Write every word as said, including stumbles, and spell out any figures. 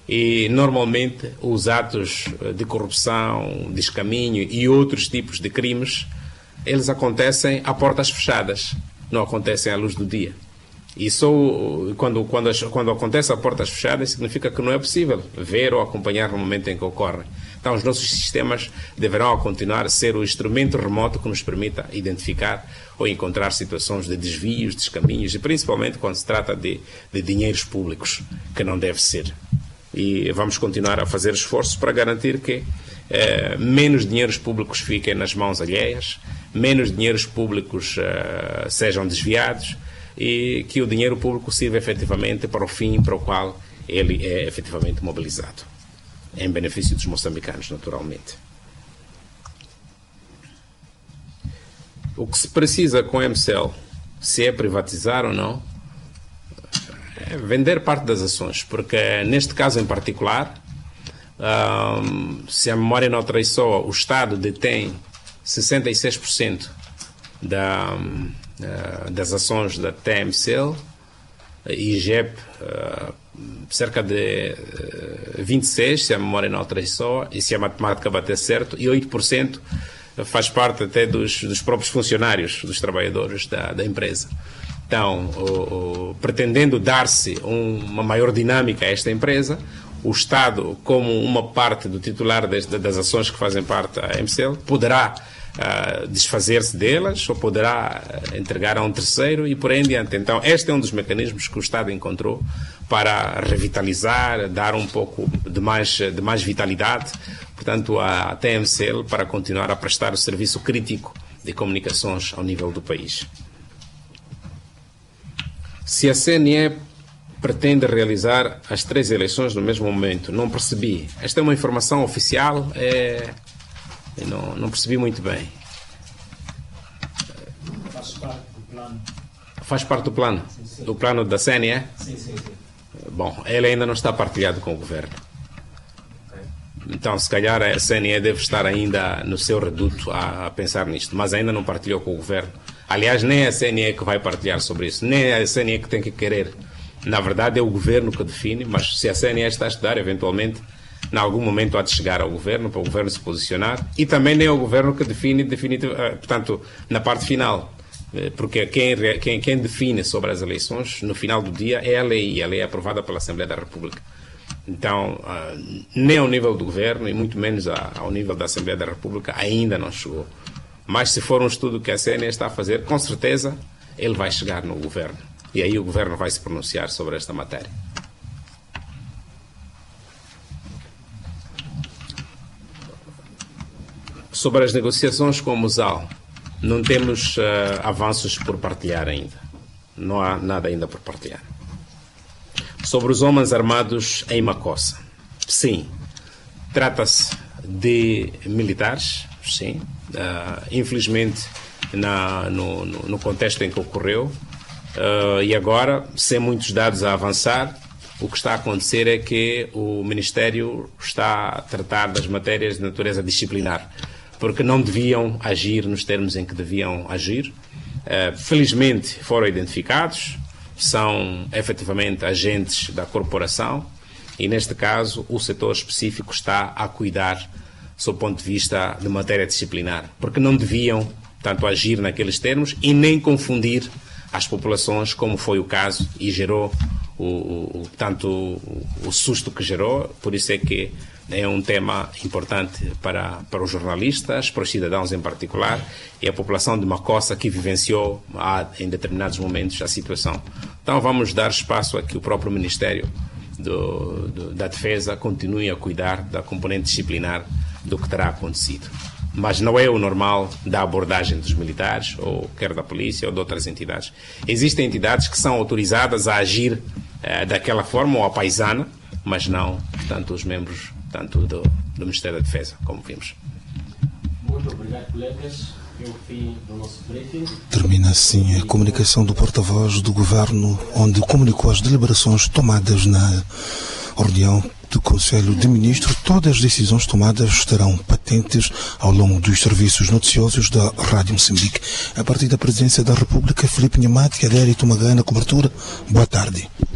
E, normalmente, os atos de corrupção, descaminho e outros tipos de crimes, eles acontecem a portas fechadas, não acontecem à luz do dia. E só quando, quando, quando acontece a portas fechadas, significa que não é possível ver ou acompanhar no momento em que ocorre. Então, os nossos sistemas deverão continuar a ser o instrumento remoto que nos permita identificar ou encontrar situações de desvios, descaminhos, e principalmente quando se trata de, de dinheiros públicos, que não deve ser. E vamos continuar a fazer esforços para garantir que eh, menos dinheiros públicos fiquem nas mãos alheias, menos dinheiros públicos eh, sejam desviados, e que o dinheiro público sirva efetivamente para o fim para o qual ele é efetivamente mobilizado, em benefício dos moçambicanos, naturalmente. O que se precisa com a M C L, se é privatizar ou não, é vender parte das ações, porque neste caso em particular, um, se a memória não traiçoa, o Estado detém sessenta e seis por cento da... Uh, das ações da T M C L, e I G E P uh, cerca de uh, vinte e seis por cento, se a memória não traiçoa, e se a matemática bater certo, e oito por cento faz parte até dos, dos próprios funcionários, dos trabalhadores da, da empresa. Então, o, o, pretendendo dar-se um, uma maior dinâmica a esta empresa, o Estado, como uma parte do titular deste, das ações que fazem parte da M C L, poderá Uh, desfazer-se delas ou poderá uh, entregar a um terceiro e por aí em diante. Então, este é um dos mecanismos que o Estado encontrou para revitalizar, dar um pouco de mais, de mais vitalidade, portanto, à T M C L, para continuar a prestar o serviço crítico de comunicações ao nível do país. Se a C N E pretende realizar as três eleições no mesmo momento, não percebi. Esta é uma informação oficial, é... Eu não, não percebi muito bem. Faz parte do plano. Faz parte do plano? Sim, sim. Do plano da C N E? Sim, sim, sim. Bom, ele ainda não está partilhado com o Governo. Okay. Então, se calhar a C N E deve estar ainda no seu reduto a, a pensar nisto, mas ainda não partilhou com o Governo. Aliás, nem a C N E que vai partilhar sobre isso, nem a C N E que tem que querer. Na verdade, é o Governo que define, mas se a C N E está a estudar, eventualmente, em algum momento há de chegar ao Governo, para o Governo se posicionar, e também nem é o Governo que define, definitiv- portanto, na parte final, porque quem, quem, quem define sobre as eleições, no final do dia, é a lei, e a lei é aprovada pela Assembleia da República. Então, nem ao nível do Governo, e muito menos ao nível da Assembleia da República, ainda não chegou. Mas se for um estudo que a C N E está a fazer, com certeza, ele vai chegar no Governo. E aí o Governo vai se pronunciar sobre esta matéria. Sobre as negociações com o Musal, não temos uh, avanços por partilhar ainda. Não há nada ainda por partilhar. Sobre os homens armados em Macossa, sim, trata-se de militares, sim. Uh, infelizmente, na, no, no, no contexto em que ocorreu, uh, e agora, sem muitos dados a avançar, o que está a acontecer é que o Ministério está a tratar das matérias de natureza disciplinar, porque não deviam agir nos termos em que deviam agir. Uh, felizmente foram identificados, são efetivamente agentes da corporação e, neste caso, o setor específico está a cuidar sob o ponto de vista de matéria disciplinar, porque não deviam tanto agir naqueles termos e nem confundir as populações, como foi o caso, e gerou o, o, tanto o, o susto que gerou. Por isso é que é um tema importante para, para os jornalistas, para os cidadãos em particular, e a população de Macossa que vivenciou há, em determinados momentos a situação. Então vamos dar espaço a que o próprio Ministério do, do, da Defesa continue a cuidar da componente disciplinar do que terá acontecido. Mas não é o normal da abordagem dos militares, ou quer da polícia, ou de outras entidades. Existem entidades que são autorizadas a agir eh, daquela forma, ou a paisana, mas não, portanto, os membros tanto do, do Ministério da Defesa, como vimos. Muito obrigado, colegas. É o fim do nosso briefing. Termina assim a comunicação do porta-voz do Governo, onde comunicou as deliberações tomadas na reunião do Conselho de Ministros. Todas as decisões tomadas estarão patentes ao longo dos serviços noticiosos da Rádio Moçambique. A partir da presidência da República, Filipe Nyamate e Adérito Magalhães na cobertura. Boa tarde.